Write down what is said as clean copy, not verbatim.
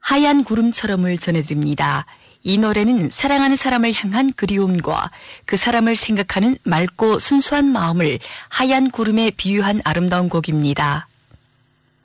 하얀 구름처럼을 전해드립니다. 이 노래는 사랑하는 사람을 향한 그리움과 그 사람을 생각하는 맑고 순수한 마음을 하얀 구름에 비유한 아름다운 곡입니다.